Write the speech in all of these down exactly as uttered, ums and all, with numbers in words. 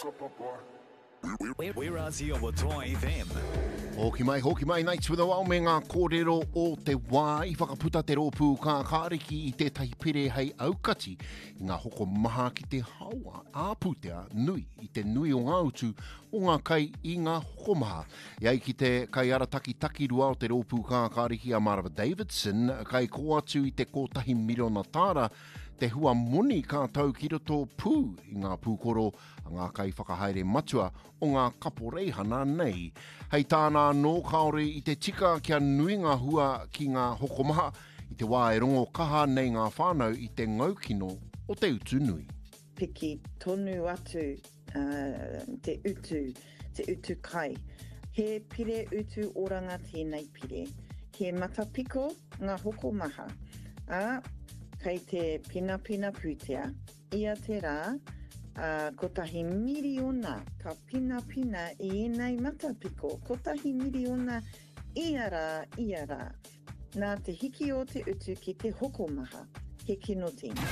We're Aotearoa F M. Hoki mai, hoki mai, Nights with the Wow, me ngā kōrero o te wā, i whakaputa te rōpū kā kāriki i tētahi pere hei aukati, i ngā hoko maha ki te hawa, āputea nui, i te nui o ngā utu, o ngā kai i ngā hoko maha. Iai ki te kai arataki taki rua o te rōpū kā kāriki a Marva Davidson, kai ko atu i te kotahi miliona tāra, te hua moni kātou ki roto pū i ngā pūkoro a ngā kai whakahaere matua o ngā kapo reihana nei. Hei tāna nō kaore i te tika kia nui ngā hua ki ngā hokomaha i te wā e rongo kaha nei ngā whānau i te ngaukino o te utu nui. Piki tonu atu uh, te utu, te utu kai. He pire utu oranga tēnei pire. He matapiko ngā hokomaha. A kei te pina pina pūtea, ia te rā, uh, kotahi miriona, ka pina pina i enei matapiko, kotahi miriona, ia rā, ia rā. Nā te hiki o te utu ki te hokomaha, he kino tēnā.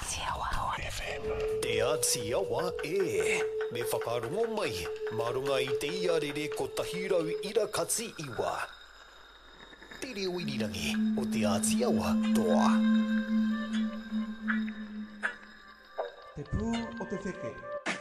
Te Aotearoa e, me whakarongo mai, marunga i te iarere kotahi rau irakatsi iwa. Te reo irirangi o te Aotearoa toa. Te pū o te wheke.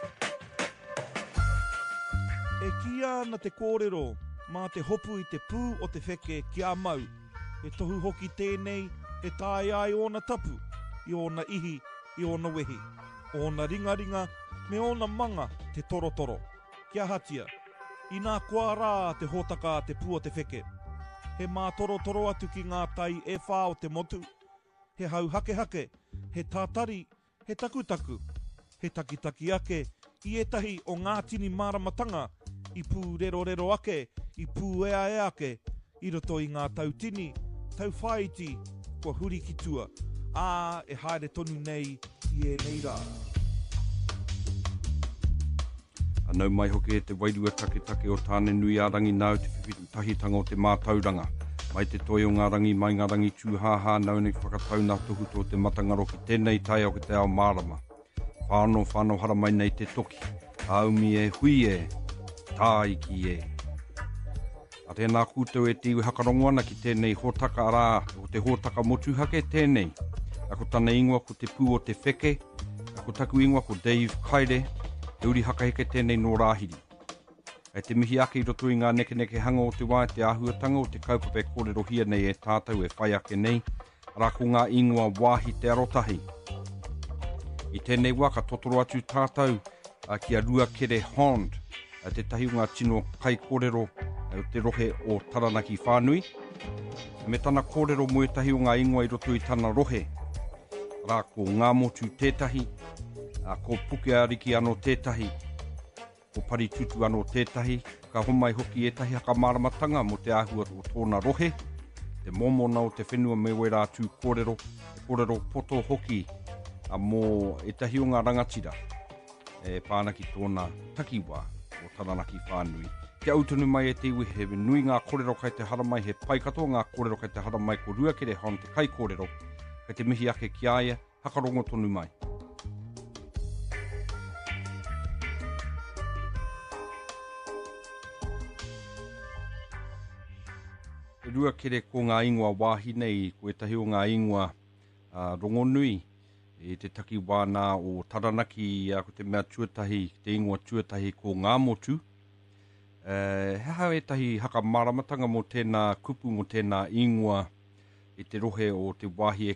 E kia na te kōrero, mā te hopu i te pū o te wheke ki a mau. E tohu hoki tēnei, e tāi ai ona tapu, i ona ihi, i ona wehi. Ona ringa ringa, me ona manga te toro toro. Kia hatia, i nā kua rā te hōtaka te pū o te wheke. He mā toro toro atu ki ngā tai e whā o te motu. He hau hake hake, he tātari, he takutaku, he takitaki ake, i etahi o ngā tini māramatanga, i pū rero rero ake, i pū ea ea ake, i roto i ngā tautini, tau whaiti, kua huri ki tua, ā e haere tonu nei i e nei rā. Anau mai hoki e te wairua take take o tāne nui a rangi nau te whiwhitu tahitanga o te mātauranga. Mai te toi o ngā rangi mai ngā rangi tūhāhā nau nei whakatau nā tohu tō te matangaro ki tēnei tai o ki te ao mārama. Whāno whāno hara mai nei te toki, aumi e hui e, tā iki e. A tēnā kūtau e tīwi hakarongo ana ki tēnei hōtaka rā, o te hōtaka motu hake tēnei. Ako tāna ingoa ko te pū o te wheke, ako taku ingoa ko Dave Kaire, te uri hakaheke tēnei no rāhiri. E te mihi ake i roto i ngā neke neke hanga o te wā te āhuatanga o te kaupapa kōrero hia nei e tātou e whai ake nei, rā ko ngā ingoa wāhi te arotahi. I tēnei wā ka totoro atu tātou a ki a rua kere Hond, a te tahi o ngā tino kai kōrero o te rohe o Taranaki whānui. Me tana kōrero mo e tahi o ngā ingoa i roto i tana rohe, rā ko ngā motu tētahi, a ko puke ariki ano tētahi, ko pari tutu ano tētahi, ka homai hoki e tahi haka māramatanga mo te āhua o tōna rohe, te momona o te whenua me wera atu kōrero, e kōrero poto hoki a mō e tahi o ngā rangatira, e pāna ki tōna takiwa o Taranaki whānui. Kia autunu mai e te iwi he nui ngā kōrero kai te haramai, he pai katoa ngā kōrero kai te haramai ko rua kere hon te kai kōrero, kai te mihi ake ki aia, hakarongo tonu mai. E rua kere ko ngā ingoa wāhi nei, ko e tahi o ngā ingoa uh, rongonui, e te taki wāna o Taranaki, a ko te mea tuatahi, te ingoa tuatahi ko ngā motu. Uh, he hau e tahi haka māramatanga mo tēnā kupu mo tēnā ingoa i te rohe o te wāhi e